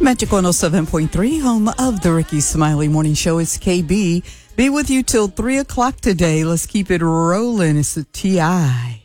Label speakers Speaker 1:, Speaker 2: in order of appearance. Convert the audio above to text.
Speaker 1: Magic 107.3, home of the Ricky Smiley Morning Show. It's KB. Be with you till 3 o'clock today. Let's keep it rolling. It's the T.I.